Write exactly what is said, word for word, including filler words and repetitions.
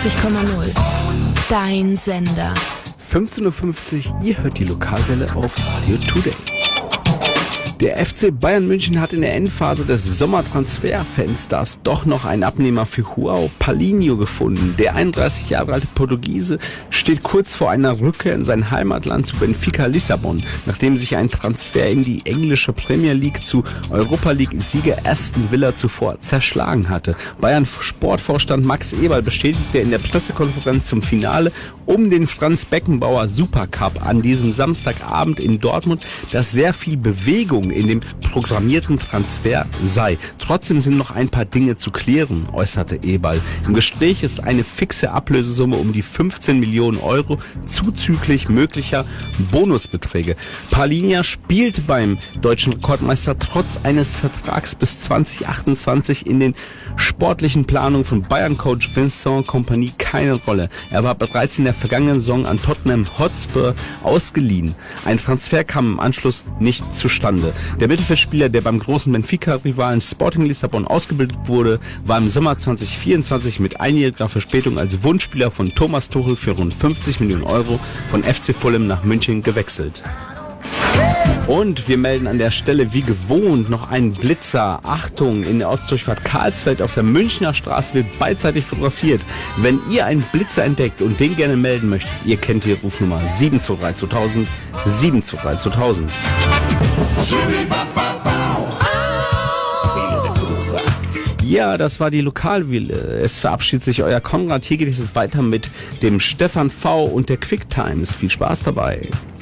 neunundneunzig Komma null. Dein Sender. fünfzehn Uhr fünfzig, ihr hört die Lokalwelle auf Radio Today. Der F C Bayern München hat in der Endphase des Sommertransferfensters doch noch einen Abnehmer für João Palhinha gefunden. Der einunddreißig Jahre alte Portugiese steht kurz vor einer Rückkehr in sein Heimatland zu Benfica Lissabon, nachdem sich ein Transfer in die englische Premier League zu Europa League-Sieger Aston Villa zuvor zerschlagen hatte. Bayern Sportvorstand Max Eberl bestätigte in der Pressekonferenz zum Finale um den Franz Beckenbauer Supercup an diesem Samstagabend in Dortmund, dass sehr viel Bewegung in dem programmierten Transfer sei. Trotzdem sind noch ein paar Dinge zu klären, äußerte Eberl. Im Gespräch ist eine fixe Ablösesumme um die fünfzehn Millionen Euro zuzüglich möglicher Bonusbeträge. Palhinha spielt beim deutschen Rekordmeister trotz eines Vertrags bis zwanzig achtundzwanzig in den sportlichen Planungen von Bayern-Coach Vincent Kompany keine Rolle. Er war bereits in der vergangenen Saison an Tottenham Hotspur ausgeliehen. Ein Transfer kam im Anschluss nicht zustande. Der Mittelfeldspieler, der beim großen Benfica-Rivalen Sporting Lissabon ausgebildet wurde, war im Sommer zwanzig vierundzwanzig mit einjähriger Verspätung als Wunschspieler von Thomas Tuchel für rund fünfzig Millionen Euro von F C Fulham nach München gewechselt. Und wir melden an der Stelle wie gewohnt noch einen Blitzer. Achtung, in der Ortsdurchfahrt Karlsfeld auf der Münchner Straße wird beidseitig fotografiert. Wenn ihr einen Blitzer entdeckt und den gerne melden möchtet, ihr kennt die Rufnummer sieben zwei drei zweitausend, sieben zwei drei zweitausend. Ja, das war die Lokalwille. Es verabschiedet sich euer Konrad. Hier geht es weiter mit dem Stefan V. und der Quick Times. Viel Spaß dabei.